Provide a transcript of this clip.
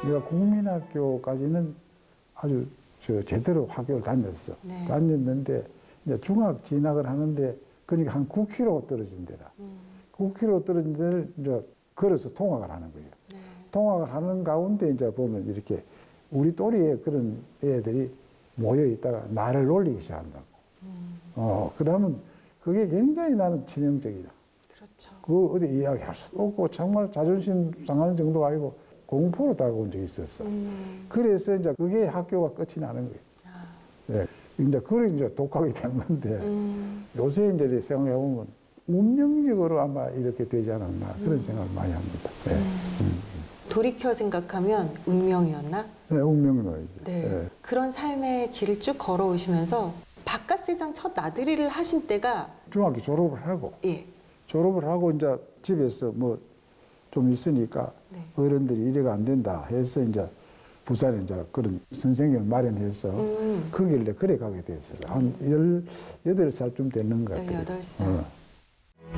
내가 국민학교까지는 아주 제대로 학교를 다녔어. 네. 다녔는데 이제 중학 진학을 하는데 그러니까 한 9km 떨어진 데라. 9km 떨어진 데를 이제 걸어서 통학을 하는 거예요. 네. 통학을 하는 가운데 이제 보면 이렇게 우리 또래의 그런 애들이 모여 있다가 나를 놀리기 시작한다고. 그러면 그게 굉장히 나는 치명적이다. 그렇죠. 그 어디 이야기할 수도 없고 정말 자존심 상하는 정도가 아니고 공포로 다가온 적이 있었어. 그래서 이제 그게 학교가 끝이 나는 거예요. 아. 네. 이제 그래 이제 독학이 된 건데 요새 이제 생각해보면 운명적으로 아마 이렇게 되지 않았나 그런 생각을 많이 합니다. 네. 돌이켜 생각하면 운명이었나? 네, 운명이죠. 네. 네. 그런 삶의 길을 쭉 걸어오시면서 바깥 세상 첫 나들이를 하신 때가 중학교 졸업을 하고 예. 졸업을 하고 이제 집에서 뭐 좀 있으니까 네. 어른들이 이래가 안 된다 해서 이제 부산에 이제 그런 선생님을 마련해서 그 길에 그래 가게 됐어요. 한 18살쯤 됐는 것 같아요. 18살.